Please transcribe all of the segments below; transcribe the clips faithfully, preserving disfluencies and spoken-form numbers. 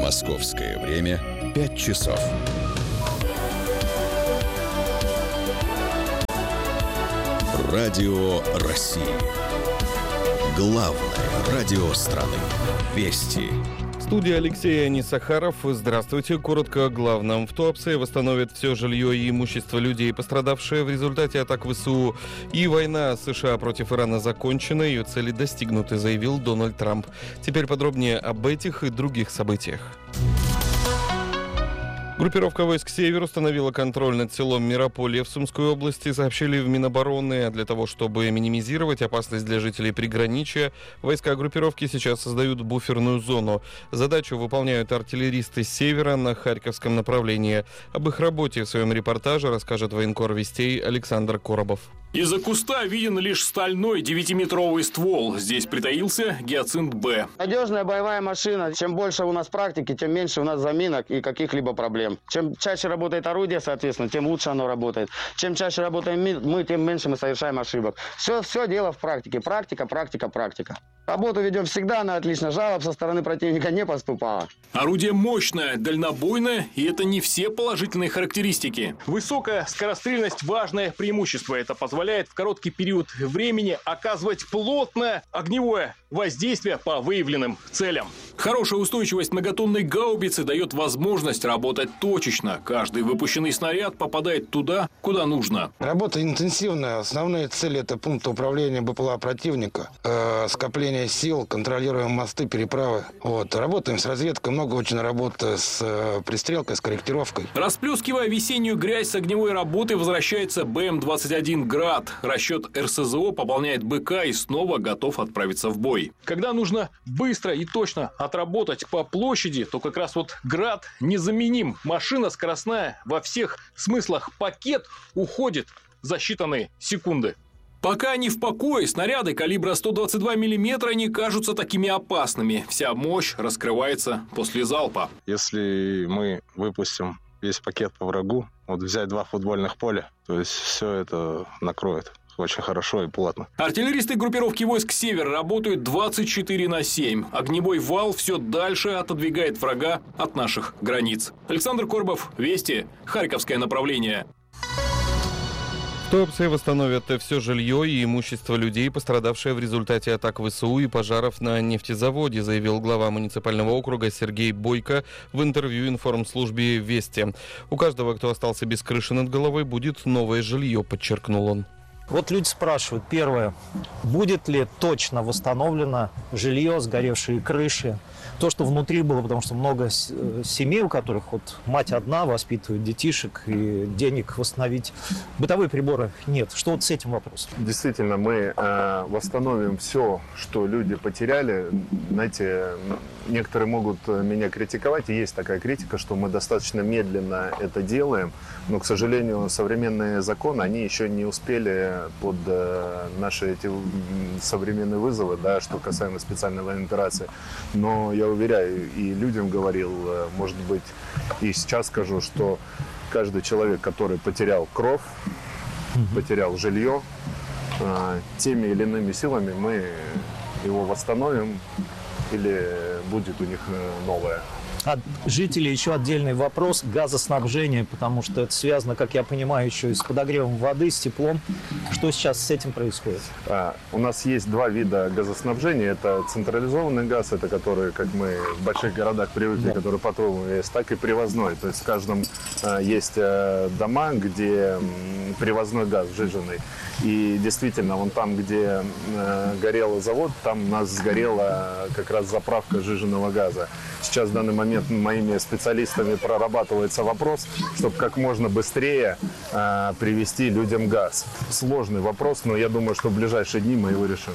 Московское время пять часов. Радио России. Главное радио страны. Вести. Студия Алексей Анисахаров. Здравствуйте. Коротко о главном. В Туапсе восстановят все жилье и имущество людей, пострадавшие в результате атак ВСУ. И война США против Ирана закончена, ее цели достигнуты, заявил Дональд Трамп. Теперь подробнее об этих и других событиях. Группировка войск «Север» установила контроль над селом Мирополе в Сумской области, сообщили в Минобороны. Для того, чтобы минимизировать опасность для жителей приграничья, войска группировки сейчас создают буферную зону. Задачу выполняют артиллеристы с севера на Харьковском направлении. Об их работе в своем репортаже расскажет военкор «Вестей» Александр Коробов. Из-за куста виден лишь стальной девятиметровый ствол. Здесь притаился гиацинт Б. Надежная боевая машина. Чем больше у нас практики, тем меньше у нас заминок и каких-либо проблем. Чем чаще работает орудие, соответственно, тем лучше оно работает. Чем чаще работаем мы, тем меньше мы совершаем ошибок. Все, все дело в практике. Практика, практика, практика. Работу ведем всегда, она отлично. Жалоб со стороны противника не поступало. Орудие мощное, дальнобойное, и это не все положительные характеристики. Высокая скорострельность – важное преимущество. Это позволяет в короткий период времени оказывать плотное огневое воздействие по выявленным целям. Хорошая устойчивость многотонной гаубицы дает возможность работать точечно. Каждый выпущенный снаряд попадает туда, куда нужно. Работа интенсивная. Основные цели – это пункты управления БПЛА противника, э, скопление сил, контролируем мосты, переправы. Вот. Работаем с разведкой, много очень работы с э, пристрелкой, с корректировкой. Расплескивая весеннюю грязь с огневой работы, возвращается Бэ Эм двадцать один «Град». Расчет Эр Эс Зэ О пополняет БК и снова готов отправиться в бой. Когда нужно быстро и точно отработать по площади, то как раз вот «Град» незаменим. Машина скоростная во всех смыслах. Пакет уходит за считанные секунды. Пока они в покое, снаряды калибра сто двадцать два миллиметра не кажутся такими опасными. Вся мощь раскрывается после залпа. Если мы выпустим весь пакет по врагу, вот взять два футбольных поля, то есть все это накроет очень хорошо и плотно. Артиллеристы группировки войск «Север» работают двадцать четыре на семь. Огневой вал все дальше отодвигает врага от наших границ. Александр Коробов, Вести, Харьковское направление. В Туапсе восстановят все жилье и имущество людей, пострадавшие в результате атак ВСУ и пожаров на нефтезаводе, заявил глава муниципального округа Сергей Бойко в интервью информслужбе «Вести». У каждого, кто остался без крыши над головой, будет новое жилье, подчеркнул он. Вот люди спрашивают, первое, будет ли точно восстановлено жилье, сгоревшие крыши, то, что внутри было, потому что много семей, у которых вот мать одна воспитывает детишек, и денег восстановить бытовые приборы нет. Что вот с этим вопросом? Действительно, мы э, восстановим все, что люди потеряли. Знаете, некоторые могут меня критиковать, и есть такая критика, что мы достаточно медленно это делаем, но, к сожалению, современные законы, они еще не успели под э, наши эти современные вызовы, да, что касаемо специальной военной операции. Но я уверяю, и людям говорил, может быть, и сейчас скажу, что каждый человек, который потерял кровь, mm-hmm. потерял жилье, э, теми или иными силами мы его восстановим, или будет у них новое. От жителей еще отдельный вопрос газоснабжения, потому что это связано, как я понимаю, еще и с подогревом воды, с теплом. Что сейчас с этим происходит? А, у нас есть два вида газоснабжения. Это централизованный газ, это который, как мы в больших городах привыкли, да. который по трубам есть, так и привозной. То есть в каждом а, есть а, дома, где м, привозной газ сжиженный. И действительно, вон там, где э, горел завод, там у нас сгорела как раз заправка сжиженного газа. Сейчас в данный момент моими специалистами прорабатывается вопрос, чтобы как можно быстрее э, привезти людям газ. Сложный вопрос, но я думаю, что в ближайшие дни мы его решим.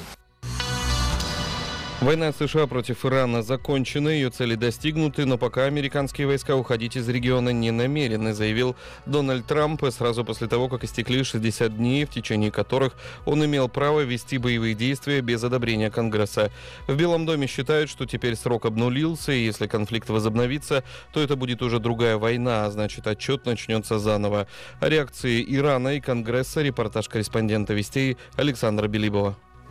Война США против Ирана закончена, ее цели достигнуты, но пока американские войска уходить из региона не намерены, заявил Дональд Трамп сразу после того, как истекли шестьдесят дней, в течение которых он имел право вести боевые действия без одобрения Конгресса. В Белом доме считают, что теперь срок обнулился, и если конфликт возобновится, то это будет уже другая война, а значит, отчет начнется заново. О реакции Ирана и Конгресса репортаж корреспондента Вестей Александра Белибова.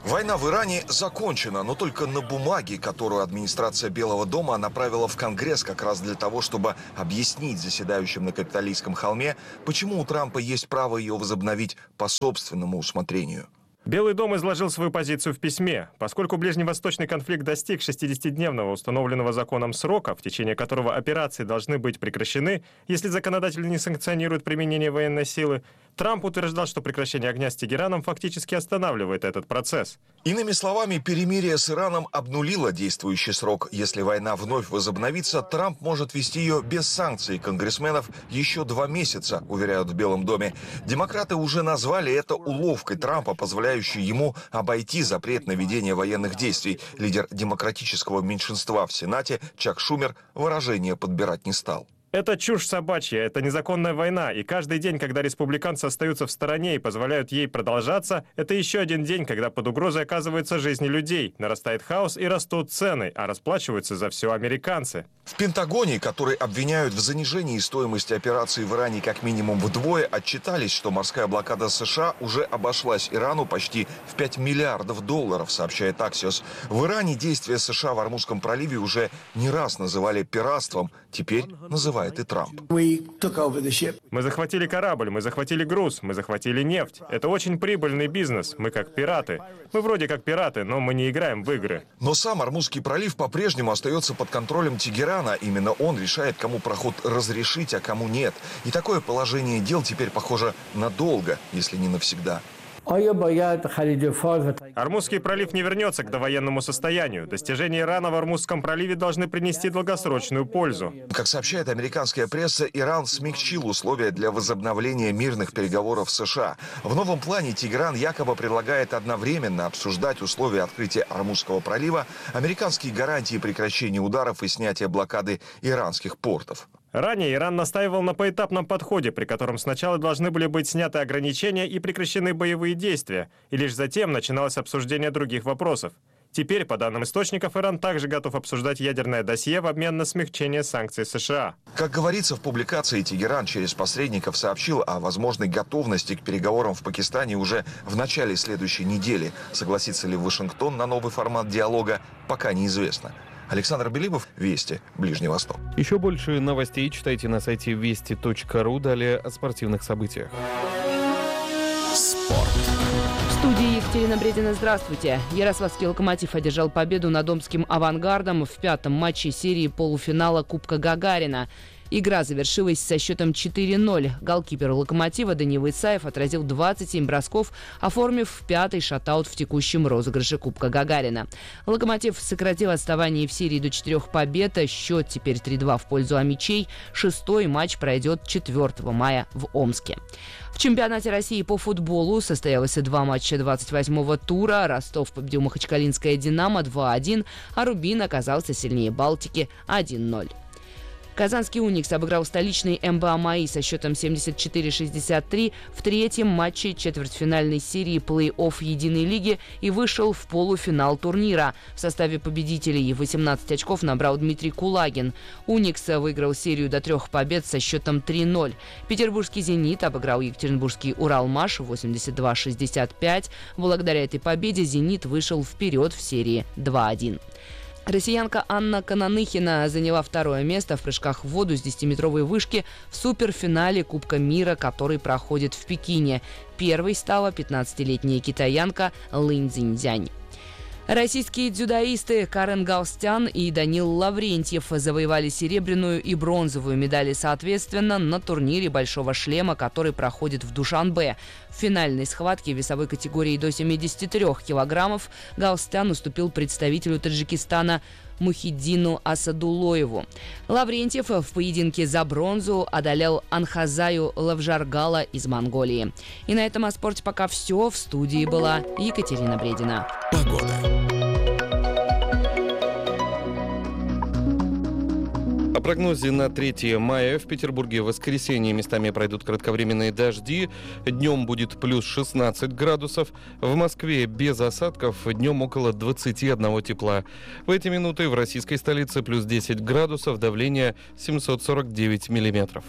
Война в Иране закончена, но только на бумаге, которую администрация Белого дома направила в Конгресс как раз для того, чтобы объяснить заседающим на Капитолийском холме, почему у Трампа есть право ее возобновить по собственному усмотрению. Белый дом изложил свою позицию в письме. Поскольку ближневосточный конфликт достиг шестидесятидневного установленного законом срока, в течение которого операции должны быть прекращены, если законодатель не санкционирует применение военной силы, Трамп утверждал, что прекращение огня с Тегераном фактически останавливает этот процесс. Иными словами, перемирие с Ираном обнулило действующий срок. Если война вновь возобновится, Трамп может вести ее без санкций конгрессменов еще два месяца, уверяют в Белом доме. Демократы уже назвали это уловкой Трампа, позволяющей ему обойти запрет на ведение военных действий. Лидер демократического меньшинства в Сенате Чак Шумер выражение подбирать не стал. Это чушь собачья, это незаконная война, и каждый день, когда республиканцы остаются в стороне и позволяют ей продолжаться, это еще один день, когда под угрозой оказываются жизни людей, нарастает хаос и растут цены, а расплачиваются за все американцы. В Пентагоне, которые обвиняют в занижении стоимости операции в Иране как минимум вдвое, отчитались, что морская блокада США уже обошлась Ирану почти в пять миллиардов долларов, сообщает Axios. В Иране действия США в Ормузском проливе уже не раз называли пиратством, теперь называют и Трамп. Мы захватили корабль, мы захватили груз, мы захватили нефть. Это очень прибыльный бизнес. Мы как пираты. Мы вроде как пираты, но мы не играем в игры. Но сам Ормузский пролив по-прежнему остается под контролем Тегерана. Именно он решает, кому проход разрешить, а кому нет. И такое положение дел теперь похоже надолго, если не навсегда. Ормузский пролив не вернется к довоенному состоянию. Достижения Ирана в Ормузском проливе должны принести долгосрочную пользу. Как сообщает американская пресса, Иран смягчил условия для возобновления мирных переговоров с США. В новом плане Тегеран якобы предлагает одновременно обсуждать условия открытия Ормузского пролива, американские гарантии прекращения ударов и снятия блокады иранских портов. Ранее Иран настаивал на поэтапном подходе, при котором сначала должны были быть сняты ограничения и прекращены боевые действия, и лишь затем начиналось обсуждение других вопросов. Теперь, по данным источников, Иран также готов обсуждать ядерное досье в обмен на смягчение санкций США. Как говорится в публикации, Тегеран через посредников сообщил о возможной готовности к переговорам в Пакистане уже в начале следующей недели. Согласится ли Вашингтон на новый формат диалога, пока неизвестно. Александр Белибов, Вести, Ближний Восток. Еще больше новостей читайте на сайте вести точка ру. Далее о спортивных событиях. Спорт. В студии Екатерина Бредина. Здравствуйте. Ярославский «Локомотив» одержал победу над омским «Авангардом» в пятом матче серии полуфинала Кубка Гагарина. Игра завершилась со счетом четыре ноль. Голкипер «Локомотива» Даниил Исаев отразил двадцать семь бросков, оформив пятый шатаут в текущем розыгрыше Кубка Гагарина. «Локомотив» сократил отставание в серии до четырех побед. Счет теперь три два в пользу амичей. Шестой матч пройдет четвертого мая в Омске. В чемпионате России по футболу состоялось два матча двадцать восьмого тура. Ростов победил Махачкалинское «Динамо» два один, а Рубин оказался сильнее Балтики один ноль. Казанский «Уникс» обыграл столичный эм бэ а «МАИ» со счетом семьдесят четыре шестьдесят три в третьем матче четвертьфинальной серии плей-офф Единой лиги и вышел в полуфинал турнира. В составе победителей восемнадцать очков набрал Дмитрий Кулагин. «Уникс» выиграл серию до трех побед со счетом три ноль. Петербургский «Зенит» обыграл екатеринбургский «Уралмаш» восемьдесят два шестьдесят пять. Благодаря этой победе «Зенит» вышел вперед в серии два один. Россиянка Анна Кананыхина заняла второе место в прыжках в воду с десятиметровой вышки в суперфинале Кубка мира, который проходит в Пекине. Первой стала пятнадцатилетняя китаянка Линь Цзиньцзянь. Российские дзюдоисты Карен Галстян и Данил Лаврентьев завоевали серебряную и бронзовую медали соответственно на турнире «Большого шлема», который проходит в Душанбе. В финальной схватке весовой категории до семидесяти трёх килограммов Галстян уступил представителю Таджикистана Мухиддину Асадулоеву. Лаврентьев в поединке за бронзу одолел Анхазаю Лавжаргала из Монголии. И на этом о спорте пока все. В студии была Екатерина Бредина. Погода. О прогнозе на третье мая. В Петербурге в воскресенье местами пройдут кратковременные дожди. Днем будет плюс шестнадцать градусов. В Москве без осадков. Днем около двадцати одного тепла. В эти минуты в российской столице плюс десять градусов. Давление семьсот сорок девять миллиметров.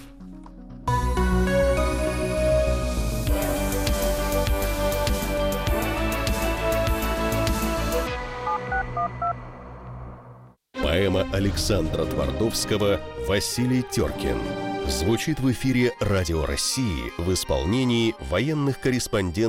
Поэма Александра Твардовского «Василий Теркин» звучит в эфире Радио России в исполнении военных корреспондентов